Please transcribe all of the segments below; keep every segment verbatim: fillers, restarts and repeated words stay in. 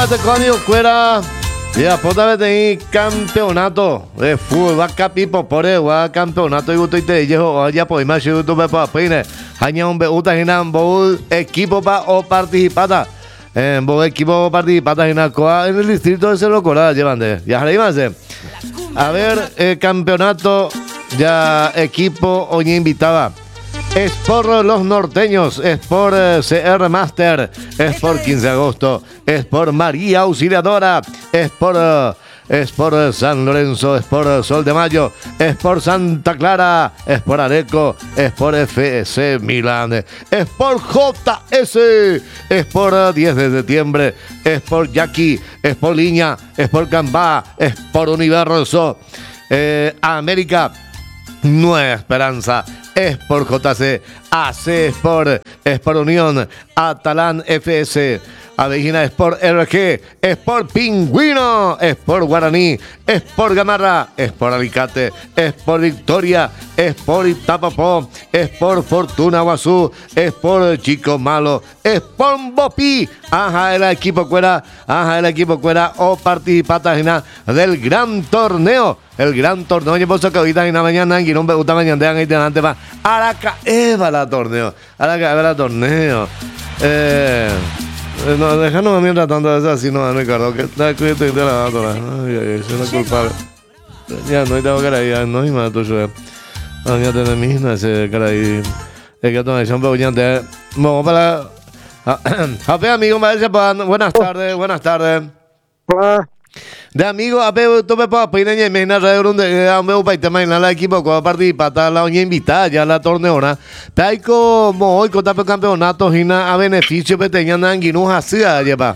te conio fuera. Ya, ponte de campeonato de fútbol, va capipo por el va campeonato y gusto y te llevo ya pues más yo tuve para peine. Haña un beuta hinan bowl equipo pa o participata. En bowl equipo participata hinan coa en el distrito de Cerro Colorado llevan de. Ya arriba se. A ver, el campeonato ya equipo hoy invitaba. Es por los norteños, es por eh, C R Master, es por quince de agosto, es por María Auxiliadora, es por, uh, es por uh, San Lorenzo, es por uh, Sol de Mayo, es por Santa Clara, es por Areco, es por F C Milán, es por J S, es por uh, diez de septiembre, es por Yaqui, es por Liña, es por Cambá, es por Universo, eh, América, Nueva Esperanza, es por J C, A C Sport, es por Unión, Atalán F S, Avellina Sport R G, es por Pingüino, es por Guaraní, es por Gamarra, es por Alicate, es por Victoria, es por Itapapó, es por Fortuna Guazú, es por Chico Malo, es por Bopi, ajá, el equipo cuera, ajá, el equipo cuera o participata del gran torneo. El gran torneo, yo puedo que ahorita en la mañana, y no me gusta mañana, ahí delante va. Araca Eva la torneo. Araca Eva la torneo. Eh, no, déjanos a mí tratando de eso así, no, Ricardo, que está escrito y te la dato. Ay, ay, soy una culpable. Ya, no tengo que ir, no, y más, tú sabes. No, ya tenés mi, no sé, cara, y. Es que todavía son pequeñantes. Vamos para. A ver, amigo, buenas tardes, buenas tardes. Hola. De amigo, a ver, tú me puedes pedir en el radio donde a me país tema en la equipo con participar la oña invitada ya la torneona. Pero como hoy con el campeonato gina a beneficio que tenían anguinos así a llevar.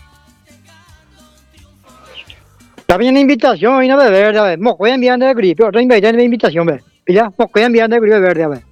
También invitación y no beber, a ver, mo voy a enviar de gripe, otra invitación, ve. Ya, mo voy a enviar de gripe verde, a ver.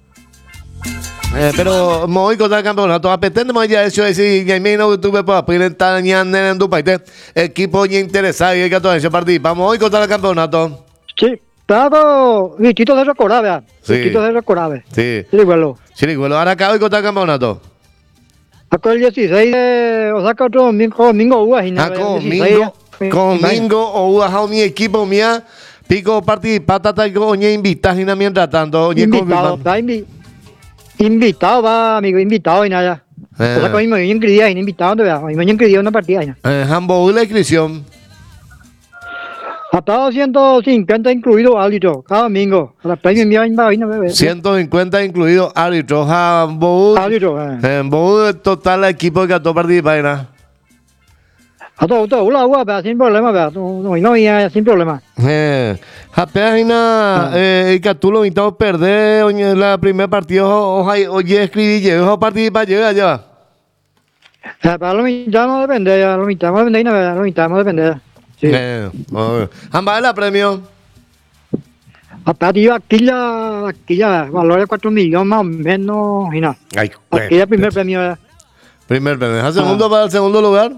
Eh, pero muy con el campeonato, apetente más ya eso decir, ya me no tuve para pedir tan en tu país, equipo ya interesado y que todo eso participamos hoy contra el campeonato. Sí, todo, distrito de Recorabe, sí. distrito de Recorabe. Sí. Chiriguelo. Chiriguelo, ahora acá hoy contra el campeonato. Acá el dieciséis de, o sea, que otro domingo, domingo uva, y nada. Ah, domingo, domingo o uva, mi equipo mía, pico participata, traigo oñe invitadas y mientras tanto, oñe invitado, está invitado. Invitado, va, amigo, invitado y nada. Eh. O sea, que hoy me inscribí ahí, invitado, ¿no? Hoy me inscribí una partida. ¿No? Eh, Hamburgo, la inscripción. Hasta ciento cincuenta incluido árbitro, cada domingo. A la premio enviado en vaina, bebé. ciento cincuenta incluido árbitro, Hamburgo. Árbitro, eh. Hamburgo, total equipo que a todo participar, ¿no? A todo, todo, una agua, sin problema, no, no, no, no, sin problema. Eh, apenas, eh, que tú lo invitado a perder, oye, la primer partido, oye, escribí, llegó a participar, llega ya. Para lo invitamos a depender, lo invitamos a depender, lo invitamos a depender. Sí. Eh, oh, ¿ambas la premio? Aparte, yo aquí ya, aquí ya, valor de cuatro millones más o menos, y nada. Ay, aquí ya primer premio. Primer premio, ¿a segundo ah. para el segundo lugar?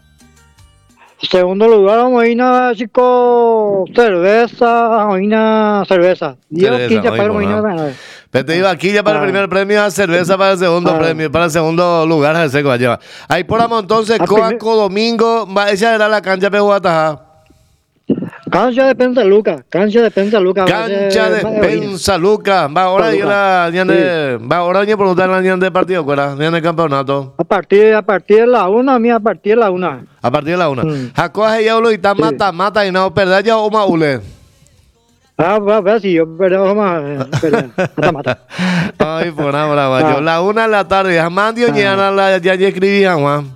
Segundo lugar, vamos a ir a chico cerveza, vamos a ir a cerveza. Yo quince para ir Pero te iba aquí ya para ah. el primer premio, a cerveza para el segundo ah. premio, para el segundo lugar, a ese que va a llevar. Ahí por entonces, Coaco, domingo, esa era la cancha de Guatajá. Cancha de Pensaluca, cancha de Pensaluca. Cancha de Pensaluca. Va ahora ya la va ahora ya por la niña de partido, ¿cuál es? de campeonato. A partir a partir de la una, mía a partir de la una. A partir de la una. Jacob ya lo está mata mata y no perder ya o maule. Ah, va, va, sí, yo perdón, más, mata mata. Ay, por nada, bravo. Yo la una de la tarde, jamás dio ya la ya ya escribía, Juan.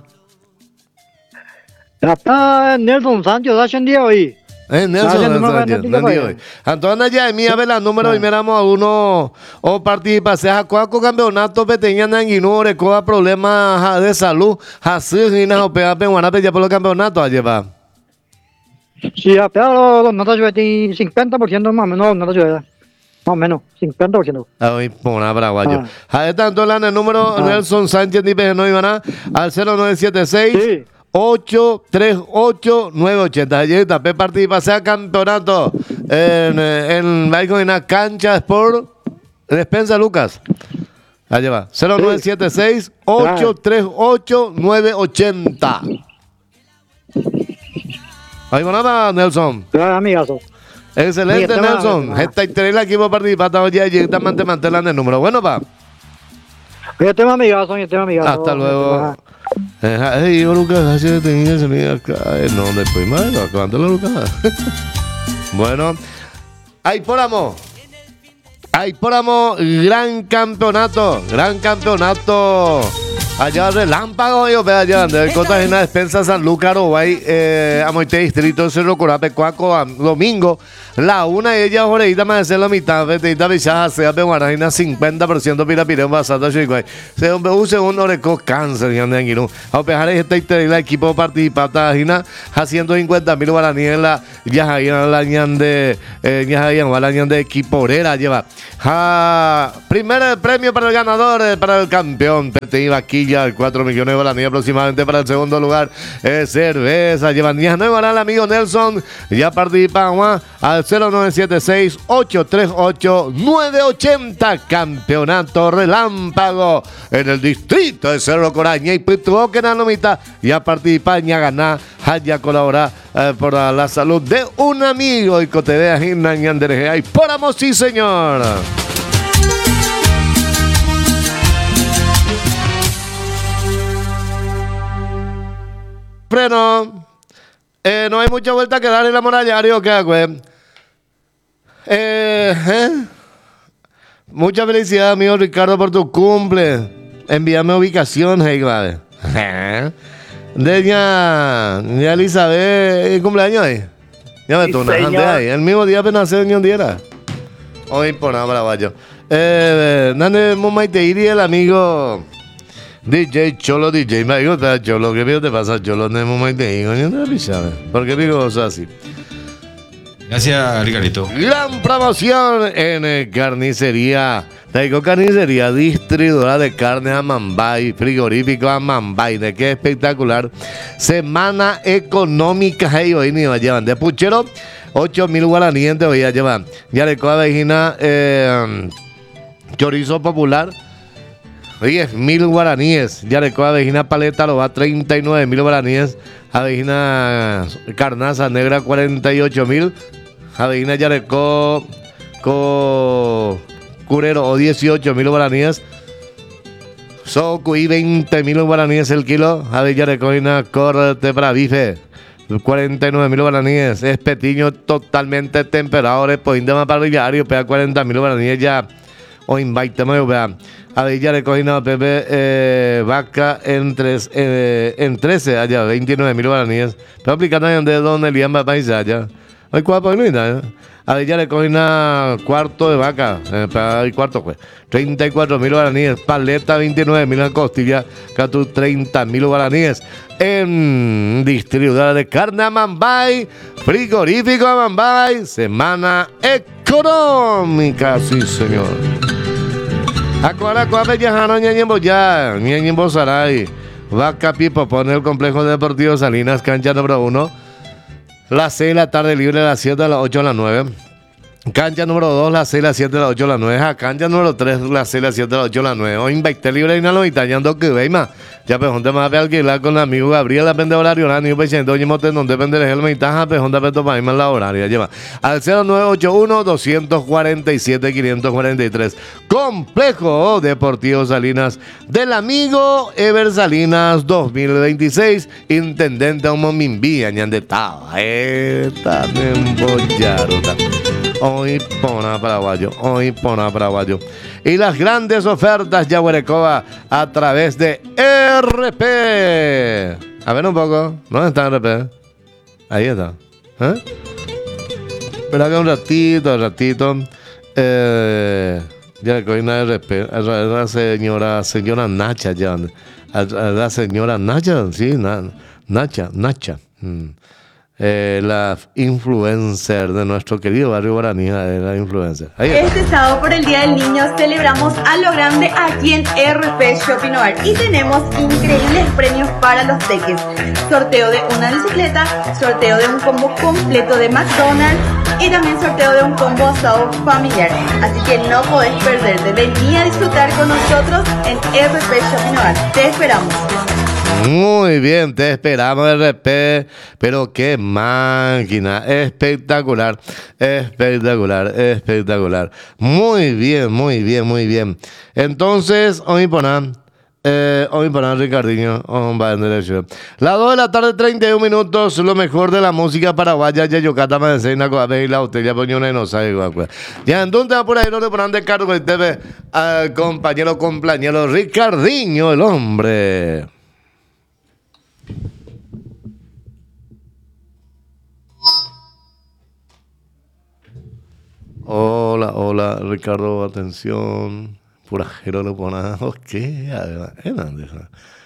Hasta Nelson Sánchez ascendió hoy. Eh, Nelson, Nelson, Antonio ya de mí a ver los números y miramos a uno o participa sea cuaco campeonato peteña nanguinure coa problemas de salud así y na opea pe guanape ya por los campeonatos a llevar. Sí, a pero no te llueve cincuenta por ciento más o menos, no te llueve. Más o menos, cincuenta por ciento. Ay, por una paraguayo. A esta entonces el número Nelson Sánchez ni pe no iban a al cero nueve siete seis sí. ocho tres ocho nueve ochenta. Allí está, participa, sea campeonato en, en, en la cancha Sport Despensa Lucas. Allí va, cero nueve siete seis ocho tres ocho nueve ochenta. Ahí va Nelson. Claro, amigazo. Excelente, Nelson. Está interés el equipo participando ya y directamente mantelan el número. Bueno, pa. Oye, tema amigazo, oye, tema amigazo. Hasta luego. Eh, yo Lucas, así tenía ese niño acá. No, después más, acabándolo, Lucas. Bueno, ahí por amor. Ahí por amor, gran campeonato, gran campeonato. Allá relámpago, yo veo allá donde Cota en la despensa San Lucas, Arobay, eh, Amoite Distrito, Cerro Corape, Cuaco, domingo, la una y ella, Joreita, me hace la mitad, Betita, Bichaja, sea Peguarajina, cincuenta por ciento Pirapirón, Basata, Chihuahua, se un un segundo Oreco, cáncer, y anda en Guinú. A pejar este interés, el equipo participa, a ciento cincuenta mil guaraníes, la ya hay la ñande, ya hay la ñande equipo Orera, lleva. Ja, primer premio para el ganador, eh, para el campeón, Petey Vaquilla, cuatro millones de guaraníes aproximadamente para el segundo lugar, eh, cerveza, llevan diez nueve para el amigo Nelson, ya participa Juan, al cero nueve siete seis, ocho tres ocho, nueve ocho cero, campeonato relámpago en el distrito de Cerro Coraña y tuvo que la mitad, ya participa, ya ganar, ya colaborar eh, por la salud de un amigo y Cotedea Gimna y por amor, sí señor. Freno, eh, no hay mucha vuelta que dar en la morallario, ¿qué hago? Eh, eh, mucha felicidad, amigo Ricardo, por tu cumple. Envíame ubicación, hey, vale. De ya, ya Elizabeth, ¿el cumpleaños ahí? Ya me tonas, antes ahí. El mismo día apenas hace un día. Hoy por nada, bravayo. Eh, Nane Momaiteiri, el amigo D J Cholo, D J, me digo, Cholo, ¿qué te pasa, Cholo? Nane Momaiteiri, no te sabes. ¿Por qué digo eso así? Gracias, Ricardito. Gran promoción en eh, carnicería. Taico Carnicería, distribuidora de carne a Mambay, frigorífico a Mambay. De qué espectacular. Semana económica. Hey, hoy ni llevan de puchero. ocho mil guaraníes hoy ya llevan. Ya le coa vejina eh, chorizo popular. diez mil guaraníes. Ya le coa vejina paleta lo va treinta y nueve mil guaraníes. Avejina carnaza negra cuarenta y ocho mil. Avejina yareco co curero o dieciocho mil guaraníes. Socuí veinte mil guaraníes el kilo. Avejina yarecoina corte para bife cuarenta y nueve mil guaraníes. Es petiño totalmente temperado. Después de más parrillario pega cuarenta mil guaraníes ya. O invite me vean. Avejina yarecoina pepe eh, vaca en tres eh, en trece allá veintinueve mil guaraníes. Pero aplicando de donde el liamba país allá. Hay cuatro minutos. A ella le coge una cuarto de vaca. Eh, para el cuarto, pues. treinta y cuatro mil guaraníes. Paleta, veintinueve mil costilla. Catu, treinta mil guaraníes. En distribuidora de carne a Mambay. Frigorífico a Mambay. Semana económica, sí, señor. Acuara, cuape, yajano, ñañembo, ya. Ñañembo, Saray. Vaca, Pipo, pone el complejo deportivo Salinas, cancha número uno. Las seis de la tarde libre, las siete, a las ocho, a las nueve. Cancha número dos, las seis, las siete, a las ocho, a las nueve. A cancha número tres, las seis, las siete, a las ocho, a las nueve. Hoy invite libre y no lo itañando que veima. Ya pejonte más de alquilar con el amigo Gabriel, depende horario, la niño pechen, doña mote, donde depende de el taja, pejonte peto para irme la horaria. Lleva al cero nueve ocho uno, dos cuatro siete, cinco cuatro tres. Complejo Deportivo Salinas del amigo Ever Salinas dos mil veintiséis. Intendente Omomimbi, añandetaba. Esta me embollaron. Hoy pona paraguayo, hoy pona paraguayo. Y las grandes ofertas Yaguarecoa a través de R P. A ver un poco, ¿dónde está R P? Ahí está. ¿Eh? Espera que un ratito, un ratito. Eh, ya le una R P. La señora, señora Nacha, ya. La señora Nacha, sí, na, Nacha, Nacha. Mm. Eh, la influencer de nuestro querido barrio Guaraní, la influencer. Ahí este sábado por el Día del Niño celebramos a lo grande aquí en R P Shopping Hogar y tenemos increíbles premios para los teques. Sorteo de una bicicleta, sorteo de un combo completo de McDonald's y también sorteo de un combo asado familiar. Así que no podés perderte. Vení a disfrutar con nosotros en R P Shopping Hogar. Te esperamos. Muy bien, te esperamos R P, pero qué máquina, espectacular, espectacular, espectacular. Muy bien, muy bien, muy bien. Entonces, hoy ponan, eh, hoy ponan Ricardinho, oh, va en derecho. Las dos de la tarde, treinta y un minutos, lo mejor de la música paraguaya, ya yo cata me enseña a la usted ya ponía una no sabe cuál. Ya entonces por ahí no le ponen de cargo el T V al compañero compañero Ricardinho, el hombre. Hola, hola, Ricardo, atención. Pura jero le pone. Ok, además.